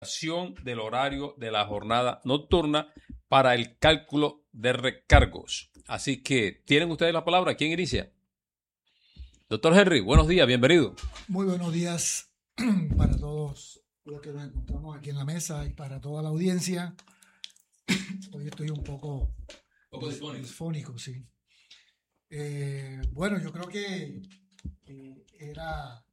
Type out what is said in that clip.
Del horario de la jornada nocturna para el cálculo de recargos. Así que, ¿tienen ustedes la palabra? ¿Quién inicia? Doctor Henry, buenos días, bienvenido. Muy buenos días para todos los que nos encontramos aquí en la mesa y para toda la audiencia. Hoy estoy un poco disfónico, sí. Bueno, yo creo que era